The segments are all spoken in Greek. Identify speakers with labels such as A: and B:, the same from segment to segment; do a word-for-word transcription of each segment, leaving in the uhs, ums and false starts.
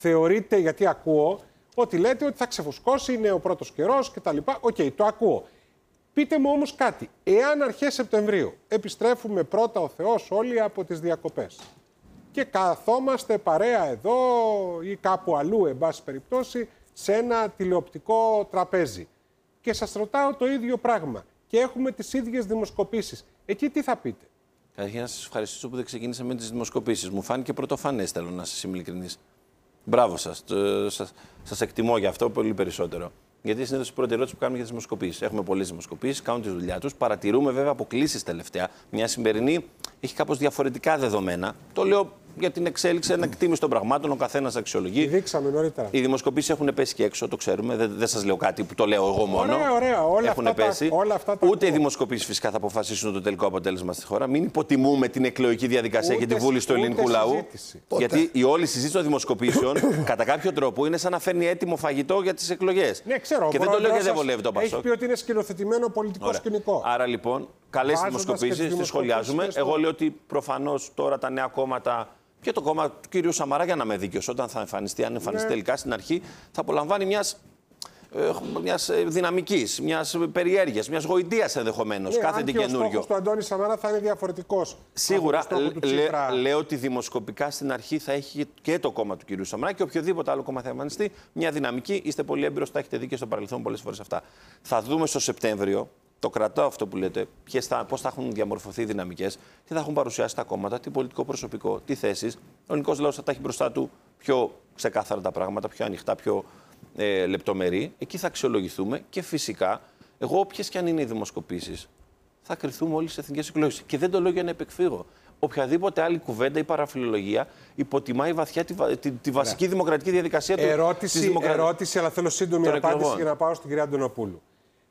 A: θεωρείτε, γιατί ακούω, ότι λέτε ότι θα ξεφουσκώσει, είναι ο πρώτος καιρός κτλ. Οκ, okay, το ακούω. Πείτε μου όμως κάτι. Εάν αρχές Σεπτεμβρίου επιστρέφουμε πρώτα ο Θεός όλοι από τις διακοπές και καθόμαστε παρέα εδώ ή κάπου αλλού, εν πάση περιπτώσει, σε ένα τηλεοπτικό τραπέζι και σας ρωτάω το ίδιο πράγμα και έχουμε τις ίδιες δημοσκοπήσεις, εκεί τι θα πείτε?
B: Καταρχήν να σας ευχαριστήσω που δεν ξεκίνησα με τις δημοσκοπήσεις. Μου φάνηκε πρωτοφανές, θέλω να σας είμαι ειλικρινής. Μπράβο σας. σας. Σας εκτιμώ για αυτό πολύ περισσότερο. Γιατί συνήθως η πρώτη ερώτηση που κάνουμε για τις δημοσκοπήσεις. Έχουμε πολλές δημοσκοπήσεις, κάνουν τη δουλειά τους. Παρατηρούμε βέβαια αποκλίσεις τελευταία. Μια σημερινή έχει κάπως διαφορετικά δεδομένα. Το λέω για την εξέλιξη, ένα εκτίμηση των πραγμάτων, ο καθένας αξιολογεί.
A: Δείξαμε νωρίτερα.
B: Οι δημοσκοπήσεις έχουν πέσει και έξω, το ξέρουμε. Δεν, δεν σας λέω κάτι που το λέω εγώ μόνο.
A: Ωραία, ωραία. Όλα
B: έχουν
A: αυτά
B: πέσει.
A: Τα, όλα αυτά τα
B: Ούτε οι δημοσκοπήσεις φυσικά θα αποφασίσουν το τελικό αποτέλεσμα στη χώρα. Μην υποτιμούμε την εκλογική διαδικασία
A: ούτε,
B: και τη βούληση του ελληνικού λαού. Γιατί η όλη συζήτηση των δημοσκοπήσεων κατά κάποιο τρόπο είναι σαν να φέρνει έτοιμο φαγητό για τις εκλογές.
A: Ναι, ξέρω.
B: Και δεν το λέω γιατί δεν βολεύει το Πασόκ.
A: Έχει πει ότι είναι σκηνοθετημένο πολιτικό
B: Ωραία.
A: σκηνικό.
B: Άρα λοιπόν, καλές δημοσκοπήσεις, τις σχολιάζουμε. Εγώ λέω ότι προφανώς τώρα τα νέα κόμματα. Και το κόμμα του κυρίου Σαμαρά, για να είμαι δίκαιος, όταν θα εμφανιστεί, αν εμφανιστεί ναι. τελικά στην αρχή, θα απολαμβάνει μιας, ε, μιας δυναμικής, μιας περιέργειας, μιας γοητείας ενδεχομένως.
A: Ναι,
B: κάθε τι καινούριο.
A: Ο στόχος του Αντώνη Σαμαρά θα είναι διαφορετικός.
B: Σίγουρα. Λέ, λέω ότι δημοσκοπικά στην αρχή θα έχει και το κόμμα του κυρίου Σαμαρά και οποιοδήποτε άλλο κόμμα θα εμφανιστεί μια δυναμική. Είστε πολύ έμπειρος, τα έχετε δει και στο παρελθόν πολλές φορές αυτά. Θα δούμε στο Σεπτέμβριο. Το κρατάω αυτό που λέτε, πώς θα έχουν διαμορφωθεί οι δυναμικές, τι θα έχουν παρουσιάσει τα κόμματα, τι πολιτικό προσωπικό, τι θέσεις. Ο ελληνικός λαός θα τα έχει μπροστά του πιο ξεκάθαρα τα πράγματα, πιο ανοιχτά, πιο ε, λεπτομερή. Εκεί θα αξιολογηθούμε και φυσικά, εγώ όποιες και αν είναι οι δημοσκοπήσεις, θα κρυθούμε όλοι στις εθνικές εκλογές. Και δεν το λέω για να επεκφύγω. Οποιαδήποτε άλλη κουβέντα ή παραφιλολογία υποτιμάει βαθιά τη, τη, τη βασική δημοκρατική διαδικασία του.
A: Ερώτηση, δημοκρα... ερώτηση αλλά θέλω σύντομη απάντηση για να πάω στην κυρία Αντωνοπούλου.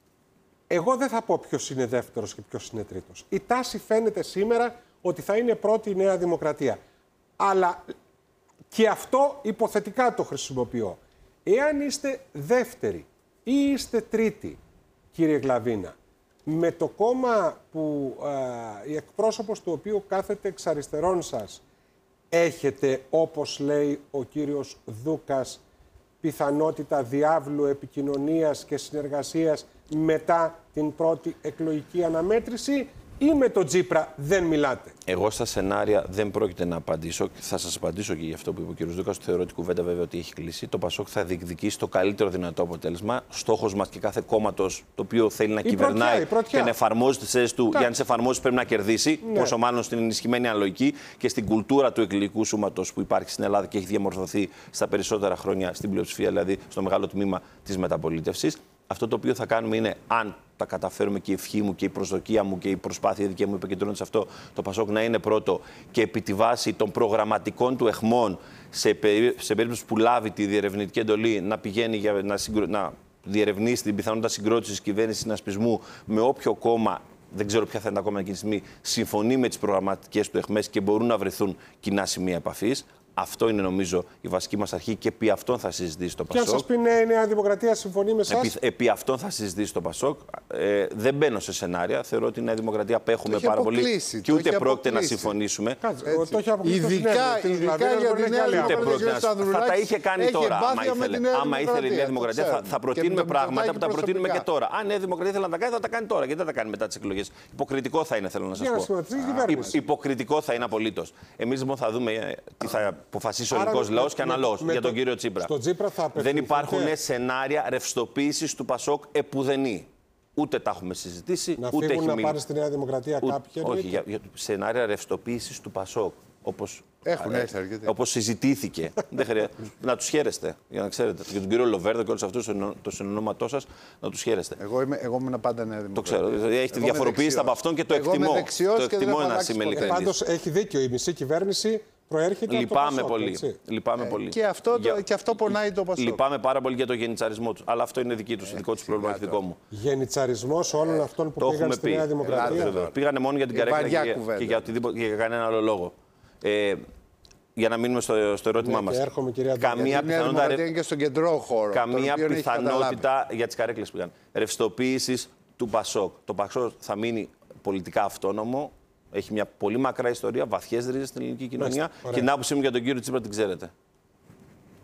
A: Εγώ δεν θα πω ποιος είναι δεύτερος και ποιος είναι τρίτος. Η τάση φαίνεται σήμερα ότι θα είναι πρώτη η Νέα Δημοκρατία. Αλλά και αυτό υποθετικά το χρησιμοποιώ. Εάν είστε δεύτεροι ή είστε τρίτοι, κύριε Γλαβίνα, με το κόμμα που α, η εκπρόσωπος του οποίου κάθεται εξ αριστερών σας, έχετε, όπως λέει ο κύριος Δούκας, πιθανότητα διάβλου επικοινωνίας και συνεργασίας μετά την πρώτη εκλογική αναμέτρηση ή με τον Τσίπρα δεν μιλάτε?
B: Εγώ στα σενάρια δεν πρόκειται να απαντήσω. Θα σας απαντήσω και για αυτό που είπε ο κ. Δούκας. Θεωρώ ότι η κουβέντα βέβαια ότι έχει κλείσει. Το Πασόκ θα διεκδικήσει το καλύτερο δυνατό αποτέλεσμα. Στόχος μας και κάθε κόμματος το οποίο θέλει να η κυβερνάει πρωτιά, και να εφαρμόζει τις θέσεις του, Κα... για να τις εφαρμόσει πρέπει να κερδίσει. Ναι. Πόσο μάλλον στην ενισχυμένη αναλογική και στην κουλτούρα του εκλογικού σώματος που υπάρχει στην Ελλάδα και έχει διαμορφωθεί στα περισσότερα χρόνια στην πλειοψηφία, δηλαδή στο μεγάλο τμήμα της μεταπολίτευσης. Αυτό το οποίο θα κάνουμε είναι, αν τα καταφέρουμε και η ευχή μου και η προσδοκία μου και η προσπάθεια δική μου επικεντρώνεται σε αυτό, το Πασόκ να είναι πρώτο και επί τη βάση των προγραμματικών του εχμών, σε, περί... σε περίπτωση που λάβει τη διερευνητική εντολή, να πηγαίνει για να, συγκρο... να διερευνήσει την πιθανότητα συγκρότησης της κυβέρνησης συνασπισμού με όποιο κόμμα, δεν ξέρω ποια θα είναι τα κόμματα εκείνη τη στιγμή, συμφωνεί με τις προγραμματικές του εχμές και μπορούν να βρεθούν κοινά σημεία επαφής. Αυτό είναι νομίζω η βασική μας αρχή και επί αυτών θα συζητήσει το Πασόκ.
A: Και αν σας πει ναι, η Νέα Δημοκρατία συμφωνεί με εσάς.
B: Επί, επί αυτών θα συζητήσει το Πασόκ. Ε, δεν μπαίνω σε σενάρια. Θεωρώ ότι η Νέα Δημοκρατία απέχουμε πάρα πολύ και ούτε πρόκειται να συμφωνήσουμε.
A: Κάτσε, το έχει αποκλείσει.
C: Ειδικά, ειδικά για την Νέα Δημοκρατία.
B: Θα τα είχε κάνει τώρα, άμα ήθελε. Άμα ήθελε η Νέα Δημοκρατία, θα, θα προτείνουμε πράγματα που τα προτείνουμε και τώρα. Αν η Νέα Δημοκρατία ήθελε να τα κάνει, θα τα κάνει τώρα. Γιατί δεν τα κάνει μετά τις εκλογές. Υποκριτικό θα είναι, θέλω να σας πω. Υποκριτικό θα είναι απολύτως. Εμείς λοιπόν θα δούμε τι θα αποφασίσει ο ελληνικός λαός και αναλόγως για τον κύριο Τσίπρα. Δεν υπάρχουν σενάρια ρευστοποίησης του Πασόκ επουδενή. Ούτε τα έχουμε συζητήσει,
A: να
B: ούτε
A: φύγουν
B: έχει
A: να
B: μείνει.
A: πάρει στη Νέα Δημοκρατία κάποιοι.
B: Όχι, για, για σενάρια ρευστοποίησης του Πασόκ. Όπως,
C: Έχουν έρθει αρκετοί.
B: Όπως συζητήθηκε. Δεν χρειάζεται. Να τους χαίρεστε, για να ξέρετε. Για τον κύριο Λοβέρδο και όλους αυτούς το συνονόματό σας, να τους χαίρεστε.
C: Εγώ, είμαι, εγώ ήμουν πάντα Νέα Δημοκρατία.
B: Το ξέρω. Έχετε διαφοροποιήσει από αυτόν και το εγώ εκτιμώ. Το εκτιμώ ένα σήμερα.
A: Πάντως έχει δίκιο η μισή κυβέρνηση. Προέρχεται
B: Λυπάμαι
A: από το
B: πολύ.
A: Πασόκ,
B: Λυπάμαι
C: ε,
B: πολύ.
C: Και αυτό, για... και αυτό πονάει το Πασόκ.
B: Λυπάμαι πάρα πολύ για το γενιτσαρισμό του. Αλλά αυτό είναι δική του, ε, δικό του πρόβλημα, δικό μου.
A: Γενιτσαρισμός όλων ε, αυτών που πήγαν στη Νέα Δημοκρατία.
B: Ε, πήγανε μόνο για την καρέκλα και, και για, για κανένα άλλο λόγο. Ε, για να μείνουμε στο, στο ερώτημά μας.
C: Καμία πιθανότητα, είναι και στον κεντρό χώρο,
B: καμία πιθανότητα για τις καρέκλες πήγαν. Ρευστοποίησης του Πασόκ. Το Πασόκ θα μείνει πολιτικά αυτόνομο. Έχει μια πολύ μακρά ιστορία, βαθιές ρίζες στην ελληνική κοινωνία. Και την άποψή μου για τον κύριο Τσίπρα την ξέρετε.